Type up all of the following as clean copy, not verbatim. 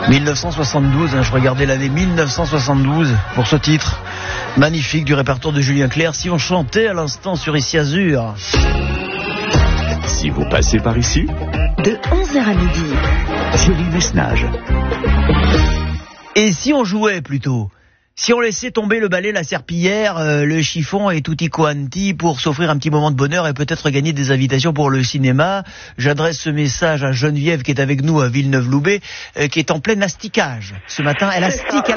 1972, je regardais l'année 1972 pour ce titre magnifique du répertoire de Julien Clerc. Si on chantait à l'instant sur Ici Azur. Si vous passez par ici, de 11h à midi, Thierry Messnage. Et si on jouait plutôt? Si on laissait tomber le balai, la serpillière, le chiffon et tutti quanti pour s'offrir un petit moment de bonheur et peut-être gagner des invitations pour le cinéma, j'adresse ce message à Geneviève qui est avec nous à Villeneuve-Loubet, qui est en plein asticage ce matin. Elle astique.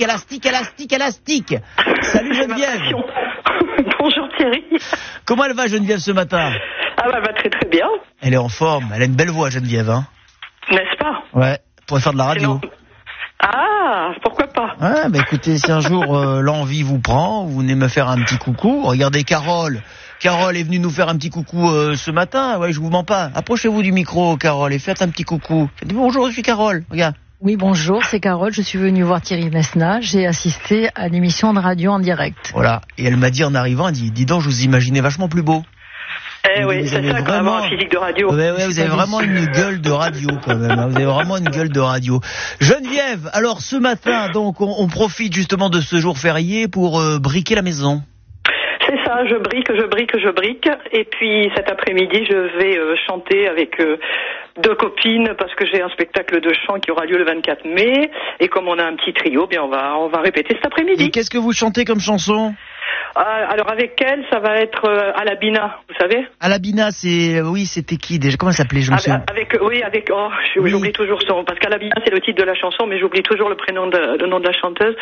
Salut Geneviève. Bonjour Thierry. Comment elle va Geneviève ce matin? Ah bah, elle va très très bien. Elle est en forme, elle a une belle voix Geneviève, hein? N'est-ce pas? Ouais, pourrait faire de la radio. Ah, pourquoi pas? Ouais, bah écoutez, si un jour l'envie vous prend, vous venez me faire un petit coucou. Regardez Carole. Carole est venue nous faire un petit coucou ce matin. Ouais, je vous mens pas. Approchez-vous du micro, Carole, et faites un petit coucou. Dites bonjour, je suis Carole. Regarde. Oui, bonjour, c'est Carole. Je suis venue voir Thierry Messnage. J'ai assisté à l'émission de radio en direct. Voilà. Et elle m'a dit en arrivant, elle dit, dis donc, je vous imaginais vachement plus beau. Eh oui, c'est ça qu'on avoir un physique de radio. Ouais, vous avez vraiment une gueule de radio quand même. Vous avez vraiment une gueule de radio. Geneviève, alors ce matin, donc, on profite justement de ce jour férié pour briquer la maison. C'est ça, je brique. Et puis cet après-midi, je vais chanter avec deux copines parce que j'ai un spectacle de chant qui aura lieu le 24 mai. Et comme on a un petit trio, bien on va répéter cet après-midi. Et qu'est-ce que vous chantez comme chanson? Alors avec elle, ça va être Alabina, vous savez? Alabina, c'était qui déjà? Comment elle s'appelait? Je me souviens. J'oublie toujours son, parce qu'Alabina c'est le titre de la chanson, mais j'oublie toujours le nom de la chanteuse.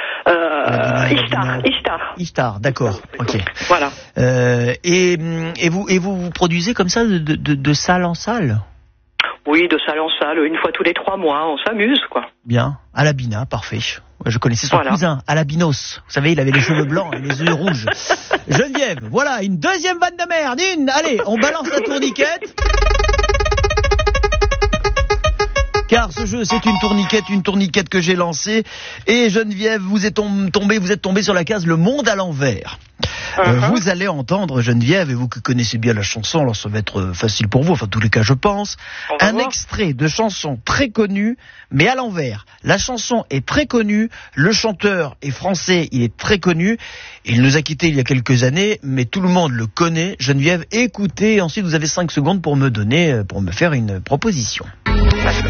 Ishtar, d'accord. Ok. Voilà. Et vous produisez comme ça de salle en salle? Oui, de salle en salle, une fois tous les 3 mois, on s'amuse, quoi. Bien. Alabina, parfait. Ouais, je connaissais son cousin, Alabinos. Vous savez, il avait les cheveux blancs et les yeux rouges. Geneviève, voilà, une deuxième vanne de merde. Allez, on balance la tourniquette. Car ce jeu, c'est une tourniquette que j'ai lancée. Et Geneviève, vous êtes tombée sur la case Le Monde à l'envers. Vous allez entendre, Geneviève, et vous qui connaissez bien la chanson, alors ça va être facile pour vous, enfin, en tous les cas, je pense, un extrait de chanson très connue, mais à l'envers. La chanson est très connue, le chanteur est français, il est très connu, il nous a quittés il y a quelques années, mais tout le monde le connaît. Geneviève, écoutez, ensuite vous avez 5 secondes pour me faire une proposition.